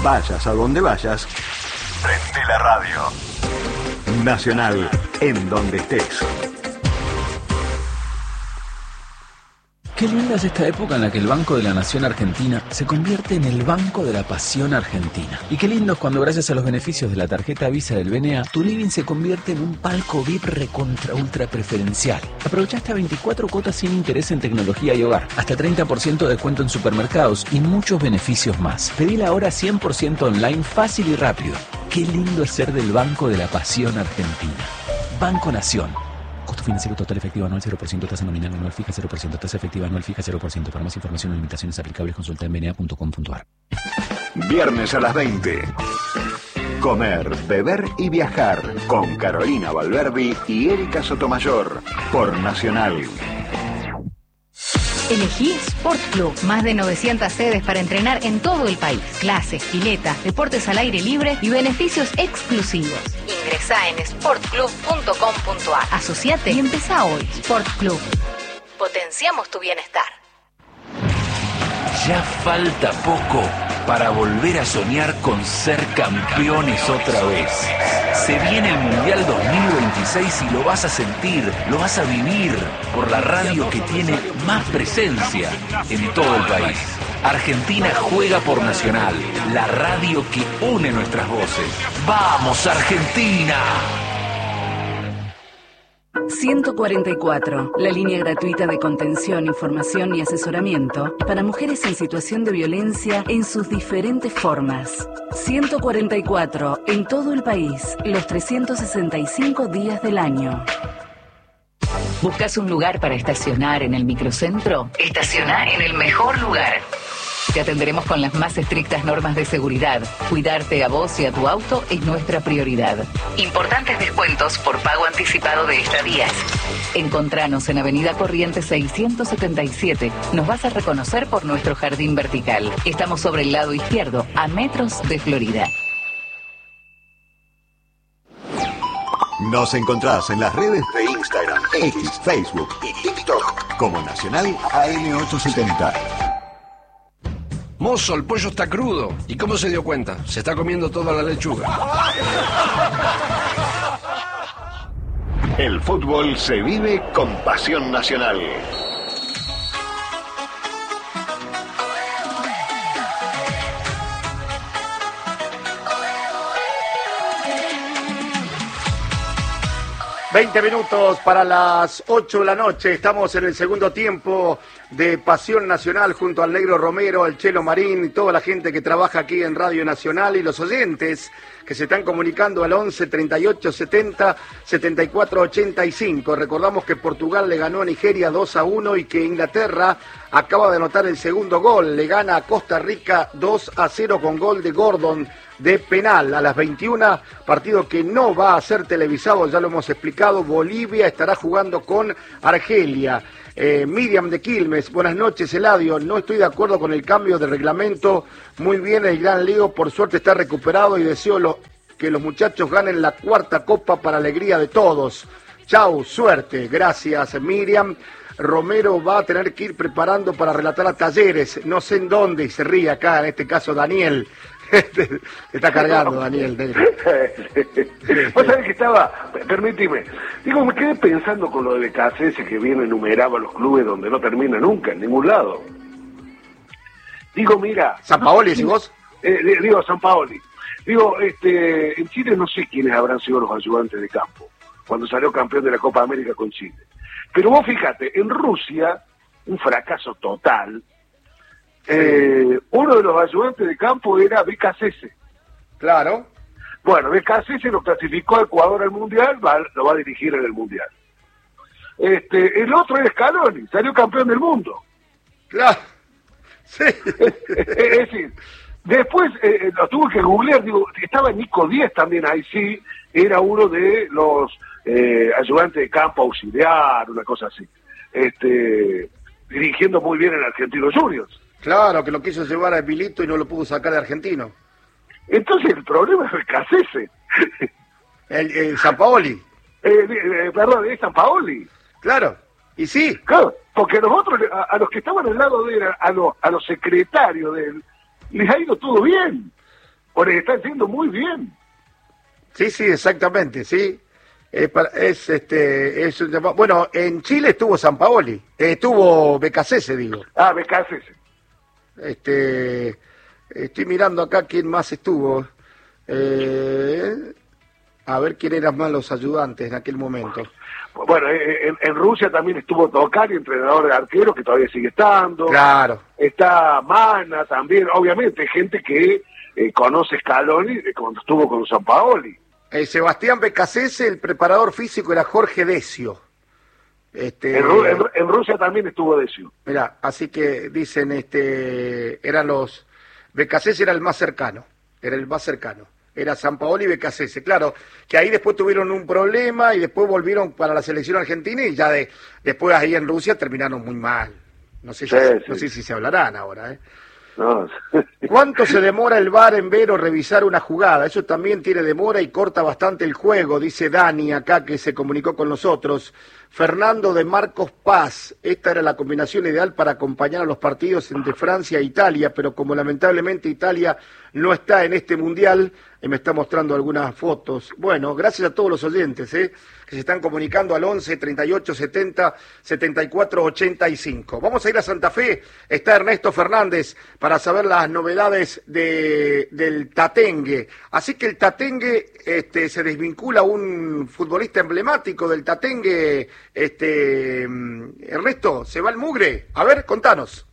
Vayas a donde vayas, prende la radio. Nacional, en donde estés. Qué linda es esta época en la que el Banco de la Nación Argentina se convierte en el Banco de la Pasión Argentina. Y qué lindo es cuando, gracias a los beneficios de la tarjeta Visa del BNA, tu living se convierte en un palco VIP recontra ultra preferencial. Aprovecha hasta 24 cuotas sin interés en tecnología y hogar, hasta 30% de descuento en supermercados y muchos beneficios más. Pedila ahora 100% online, fácil y rápido. Qué lindo es ser del Banco de la Pasión Argentina. Banco Nación. Costo financiero total efectivo anual 0%, tasa nominal anual fija 0%, tasa efectiva anual fija 0%. Para más información o limitaciones aplicables, consulta en bna.com.ar. Viernes a las 20. Comer, beber y viajar con Carolina Valverdi y Erika Sotomayor por Nacional. Elegí Sport Club, más de 900 sedes para entrenar en todo el país. Clases, pileta, deportes al aire libre y beneficios exclusivos. Ingresá en sportclub.com.ar. Asociate y empezá hoy. Sport Club. Potenciamos tu bienestar. Ya falta poco para volver a soñar con ser campeones otra vez. Se viene el Mundial 2026 y lo vas a sentir, lo vas a vivir por la radio que tiene más presencia en todo el país. Argentina juega por Nacional, la radio que une nuestras voces. ¡Vamos, Argentina! 144, la línea gratuita de contención, información y asesoramiento para mujeres en situación de violencia en sus diferentes formas. 144, en todo el país, los 365 días del año. ¿Buscas un lugar para estacionar en el microcentro? Estaciona en el mejor lugar. Te atenderemos con las más estrictas normas de seguridad. Cuidarte a vos y a tu auto es nuestra prioridad. Importantes descuentos por pago anticipado de estadías. Encontranos en Avenida Corrientes 677. Nos vas a reconocer por nuestro jardín vertical. Estamos sobre el lado izquierdo, a metros de Florida. Nos encontrás en las redes de Instagram, X, Facebook y TikTok como Nacional AM870. Mozo, el pollo está crudo. ¿Y cómo se dio cuenta? Se está comiendo toda la lechuga. El fútbol se vive con pasión nacional. ...20 minutos para las 8 de la noche... ...estamos en el segundo tiempo de Pasión Nacional... ...junto al Negro Romero, al Chelo Marín... ...y toda la gente que trabaja aquí en Radio Nacional... ...y los oyentes que se están comunicando al 11 38 70 74 85... ...recordamos que Portugal le ganó a Nigeria 2-1... ...y que Inglaterra acaba de anotar el segundo gol... ...le gana a Costa Rica 2-0 con gol de Gordon... de penal a las 21, partido que no va a ser televisado, ya lo hemos explicado. Bolivia estará jugando con Argelia. Miriam de Quilmes, buenas noches, Eladio. No estoy de acuerdo con el cambio de reglamento. Muy bien el Gran Leo, por suerte está recuperado y deseo que los muchachos ganen la cuarta copa para alegría de todos. Chau, suerte. Gracias, Miriam. Romero va a tener que ir preparando para relatar a Talleres, no sé en dónde, y se ríe acá, en este caso Daniel. Está cargando, Daniel. Vos sabés que estaba, permíteme, digo, me quedé pensando con lo de BKCS que bien enumeraba los clubes donde no termina nunca, en ningún lado. Digo, mira... ¿San Paoli, decís vos? Digo, San Paoli. Digo, en Chile no sé quiénes habrán sido los ayudantes de campo, cuando salió campeón de la Copa América con Chile. Pero vos fíjate, en Rusia, un fracaso total... uno de los ayudantes de campo era BKCS. Claro. Bueno, BKCS lo clasificó a Ecuador al Mundial, lo va a dirigir en el Mundial. El otro era Scaloni, salió campeón del mundo. Claro. Sí. Es decir, después lo tuve que googlear, digo, estaba Nico Díaz también ahí, sí, era uno de los ayudantes de campo auxiliar, una cosa así. Dirigiendo muy bien en Argentinos Juniors. Claro, que lo quiso llevar a Milito y no lo pudo sacar de Argentino. Entonces el problema es el Cacese. El San Paoli. Perdón, es San Paoli. Claro, y sí. Claro, porque los otros, a los que estaban al lado de él, a los secretarios de él, les ha ido todo bien. o les está haciendo muy bien. Sí, exactamente, sí. Bueno, en Chile estuvo Sampaoli, estuvo Becasese, digo. Ah, Becasese. Estoy mirando acá quién más estuvo. A ver quién eran más los ayudantes en aquel momento. Bueno, en Rusia también estuvo Tokari, entrenador de arqueros, que todavía sigue estando. Claro. Está Mana también, obviamente, gente que conoce Scaloni cuando estuvo con Sampaoli. Sebastián Becasese, el preparador físico era Jorge Decio. En Rusia también estuvo Decio. Mirá, así que dicen, eran los... Becasese era el más cercano, era Sampaoli y Becasese. Claro, que ahí después tuvieron un problema y después volvieron para la selección argentina y ya después ahí en Rusia terminaron muy mal. No sé si se hablarán ahora, ¿eh? No. ¿Cuánto se demora el VAR en ver o revisar una jugada? Eso también tiene demora y corta bastante el juego, dice Dani acá que se comunicó con nosotros. Fernando de Marcos Paz, esta era la combinación ideal para acompañar a los partidos entre Francia e Italia, pero como lamentablemente Italia no está en este mundial, me está mostrando algunas fotos. Bueno, gracias a todos los oyentes, que se están comunicando al 11 38 70 74 85. Vamos a ir a Santa Fe, está Ernesto Fernández para saber las novedades del Tatengue. Así que el Tatengue se desvincula un futbolista emblemático del Tatengue. Ernesto, se va el mugre. A ver, contanos.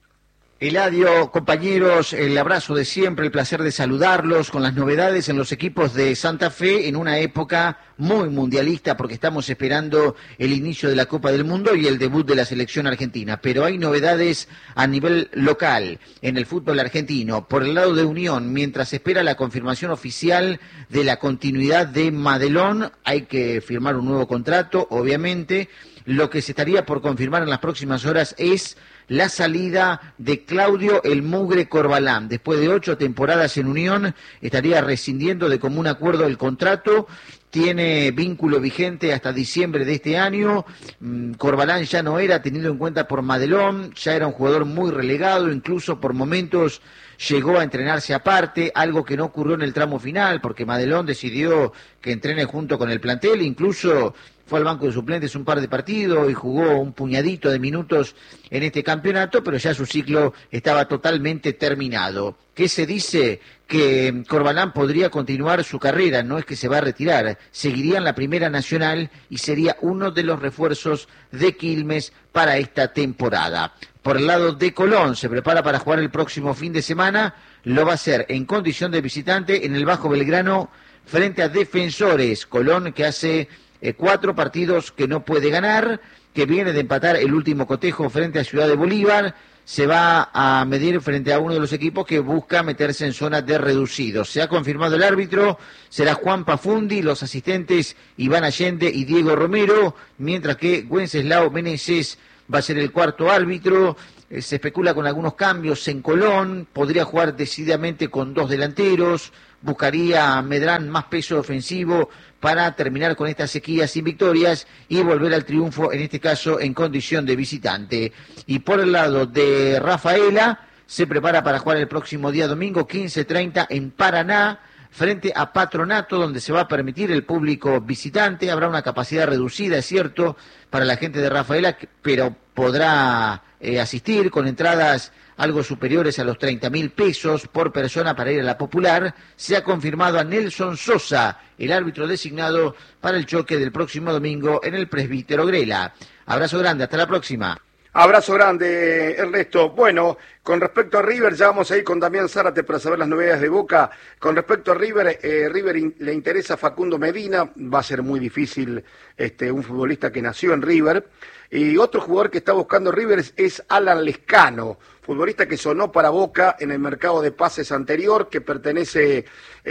Eladio, compañeros, el abrazo de siempre, el placer de saludarlos con las novedades en los equipos de Santa Fe en una época muy mundialista porque estamos esperando el inicio de la Copa del Mundo y el debut de la selección argentina. Pero hay novedades a nivel local en el fútbol argentino. Por el lado de Unión, mientras se espera la confirmación oficial de la continuidad de Madelón, hay que firmar un nuevo contrato, obviamente. Lo que se estaría por confirmar en las próximas horas es la salida de Claudio El Mugre Corbalán. Después de 8 temporadas en Unión, estaría rescindiendo de común acuerdo el contrato. Tiene vínculo vigente hasta diciembre de este año. Corbalán ya no era tenido en cuenta por Madelón, ya era un jugador muy relegado, incluso por momentos llegó a entrenarse aparte, algo que no ocurrió en el tramo final, porque Madelón decidió que entrene junto con el plantel, incluso fue al banco de suplentes un par de partidos y jugó un puñadito de minutos en este campeonato, pero ya su ciclo estaba totalmente terminado. ¿Qué se dice? Que Corbalán podría continuar su carrera, no es que se va a retirar, seguiría en la Primera Nacional y sería uno de los refuerzos de Quilmes para esta temporada. Por el lado de Colón, se prepara para jugar el próximo fin de semana, lo va a hacer en condición de visitante en el Bajo Belgrano frente a Defensores. Colón que hace 4 partidos que no puede ganar, que viene de empatar el último cotejo frente a Ciudad de Bolívar, se va a medir frente a uno de los equipos que busca meterse en zona de reducidos. Se ha confirmado el árbitro, será Juan Pafundi, los asistentes Iván Allende y Diego Romero, mientras que Wenceslao Meneses va a ser el cuarto árbitro. Se especula con algunos cambios en Colón, podría jugar decididamente con 2 delanteros, buscaría a Medrán más peso ofensivo para terminar con esta sequía sin victorias y volver al triunfo, en este caso en condición de visitante. Y por el lado de Rafaela, se prepara para jugar el próximo día domingo 15:30 en Paraná, frente a Patronato, donde se va a permitir el público visitante. Habrá una capacidad reducida, es cierto, para la gente de Rafaela, pero podrá asistir con entradas algo superiores a los 30.000 pesos por persona para ir a la Popular. Se ha confirmado a Nelson Sosa, el árbitro designado para el choque del próximo domingo en el Presbítero Grela. Abrazo grande, hasta la próxima. Abrazo grande, Ernesto. Bueno, con respecto a River, ya vamos a ir con Damián Zárate para saber las novedades de Boca. Con respecto a River, le interesa Facundo Medina, va a ser muy difícil un futbolista que nació en River. Y otro jugador que está buscando River es Alan Lescano, futbolista que sonó para Boca en el mercado de pases anterior, que pertenece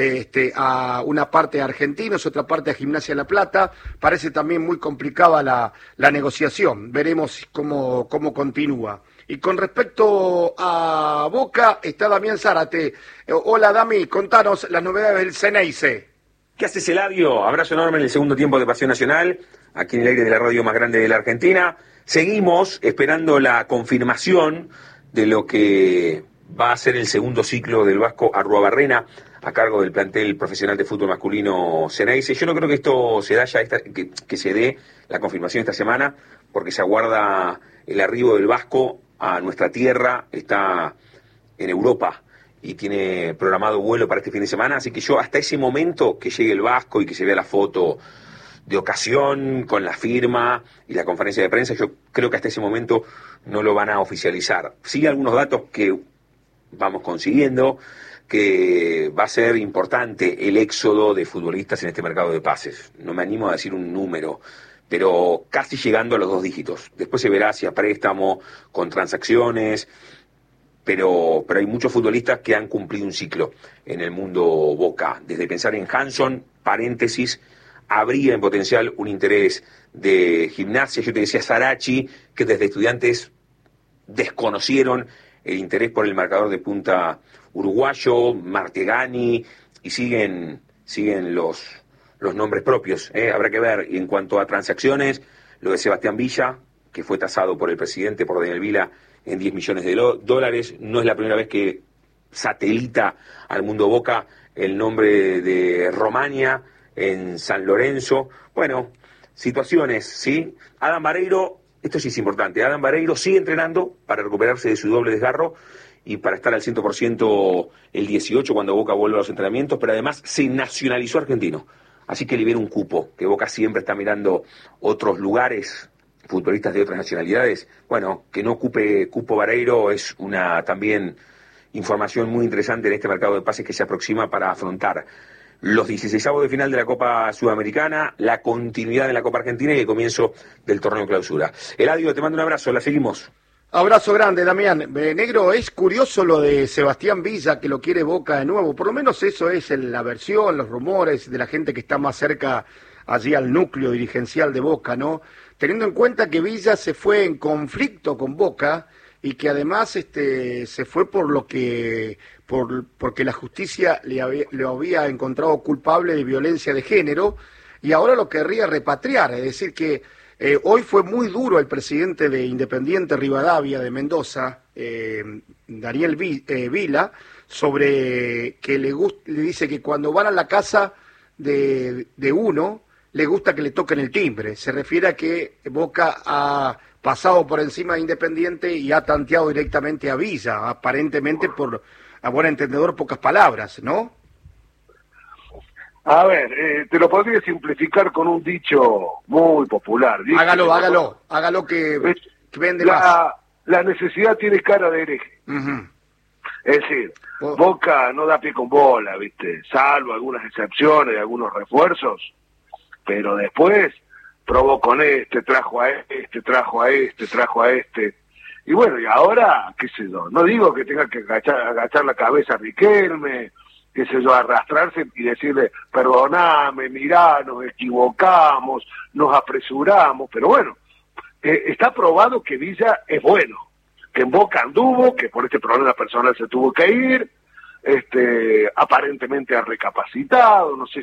a una parte a Argentinos, otra parte a Gimnasia La Plata. Parece también muy complicada la negociación, veremos cómo continúa. Y con respecto a Boca, está Damián Zárate. Hola Dami, contanos las novedades del Ceneice. ¿Qué haces, Eladio? Abrazo enorme en el segundo tiempo de Pasión Nacional, aquí en el aire de la radio más grande de la Argentina. Seguimos esperando la confirmación de lo que va a ser el segundo ciclo del Vasco Arruabarrena a cargo del plantel profesional de fútbol masculino Ceneice. Yo no creo que esto se da ya que se dé la confirmación esta semana, porque se aguarda el arribo del Vasco a nuestra tierra, está en Europa y tiene programado vuelo para este fin de semana, así que yo hasta ese momento que llegue el Vasco y que se vea la foto de ocasión con la firma y la conferencia de prensa, yo creo que hasta ese momento no lo van a oficializar. Sí, algunos datos que vamos consiguiendo, que va a ser importante el éxodo de futbolistas en este mercado de pases. No me animo a decir un número, pero casi llegando a los 2 dígitos. Después se verá si a préstamo, con transacciones, pero hay muchos futbolistas que han cumplido un ciclo en el mundo Boca. Desde pensar en Hanson, paréntesis, habría en potencial un interés de Gimnasia. Yo te decía Sarachi, que desde Estudiantes desconocieron el interés por el marcador de punta uruguayo, Martegani, y siguen los nombres propios. Habrá que ver. Y en cuanto a transacciones, lo de Sebastián Villa, que fue tasado por el presidente, por Daniel Vila, en 10 millones de dólares. No es la primera vez que satelita al mundo Boca el nombre de Romania en San Lorenzo. Bueno, situaciones, ¿sí? Adam Vareiro, esto sí es importante, Adam Vareiro sigue entrenando para recuperarse de su doble desgarro y para estar al 100% el 18 cuando Boca vuelva a los entrenamientos, pero además se nacionalizó argentino. Así que libera un cupo, que Boca siempre está mirando otros lugares, futbolistas de otras nacionalidades. Bueno, que no ocupe cupo Vareiro es una también información muy interesante en este mercado de pases que se aproxima para afrontar los 16avos de final de la Copa Sudamericana, la continuidad de la Copa Argentina y el comienzo del torneo clausura. Eladio, te mando un abrazo, la seguimos. Abrazo grande, Damián. Negro, es curioso lo de Sebastián Villa, que lo quiere Boca de nuevo. Por lo menos eso es la versión, los rumores de la gente que está más cerca allí al núcleo dirigencial de Boca, ¿no? Teniendo en cuenta que Villa se fue en conflicto con Boca y que además se fue porque la justicia le había encontrado culpable de violencia de género y ahora lo querría repatriar, es decir que hoy fue muy duro el presidente de Independiente Rivadavia de Mendoza, Daniel Vila, sobre que le dice que cuando van a la casa de uno, le gusta que le toquen el timbre. Se refiere a que Boca ha pasado por encima de Independiente y ha tanteado directamente a Villa, aparentemente por, a buen entendedor, pocas palabras, ¿no? A ver, te lo podría simplificar con un dicho muy popular. Hágalo que vende más. La necesidad tiene cara de hereje. Uh-huh. Es decir, Boca no da pie con bola, ¿viste? Salvo algunas excepciones, algunos refuerzos, pero después probó con trajo a este. Y bueno, y ahora, qué sé yo, no digo que tenga que agachar la cabeza a Riquelme, qué sé yo, arrastrarse y decirle, perdoname, mirá, nos equivocamos, nos apresuramos, pero bueno, está probado que Villa es bueno, que en Boca anduvo, que por este problema personal se tuvo que ir, aparentemente ha recapacitado, no sé